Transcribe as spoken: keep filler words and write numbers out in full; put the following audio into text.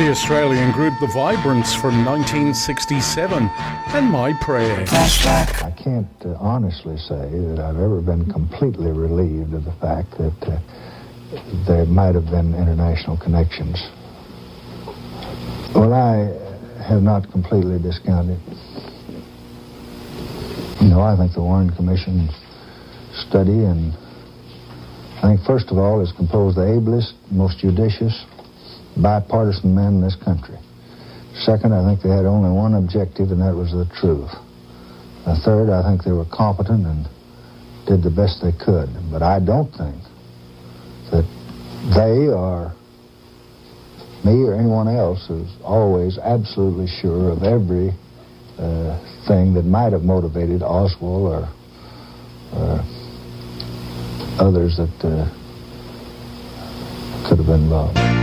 The Australian group The Vibrants from nineteen sixty-seven, and My Prayer. I can't uh, honestly say that I've ever been completely relieved of the fact that uh, there might have been international connections. Well, I have not completely discounted. You know, I think the Warren Commission study, and I think, first of all, is composed of the ablest, most judicious, bipartisan men in this country. Second, I think they had only one objective, and that was the truth. Uh, third, I think they were competent and did the best they could. But I don't think that they or me or anyone else is always absolutely sure of every uh, thing that might have motivated Oswald or uh, others that uh, could have been involved.